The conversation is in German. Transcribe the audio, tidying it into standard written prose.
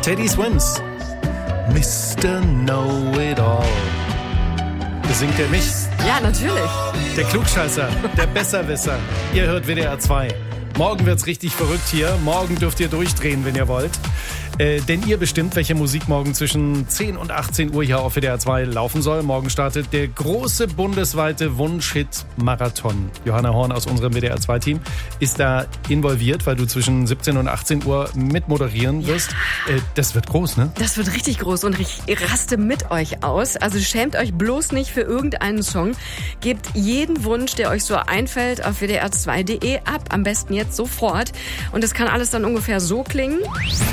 Teddy Swims. Mr. Know-It-All. Singt er nicht? Ja, natürlich. Der Klugscheißer, der Besserwisser. Ihr hört WDR 2. Morgen wird's richtig verrückt hier. Morgen dürft ihr durchdrehen, wenn ihr wollt. Denn ihr bestimmt, welche Musik morgen zwischen 10 und 18 Uhr hier auf WDR 2 laufen soll. Morgen startet der große bundesweite Wunsch-Hit-Marathon. Johanna Horn aus unserem WDR 2-Team ist da involviert, weil du zwischen 17 und 18 Uhr mitmoderieren wirst. Ja. Das wird groß, ne? Das wird richtig groß und ich raste mit euch aus. Also schämt euch bloß nicht für irgendeinen Song. Gebt jeden Wunsch, der euch so einfällt, auf wdr2.de ab. Am besten jetzt sofort. Und das kann alles dann ungefähr so klingen.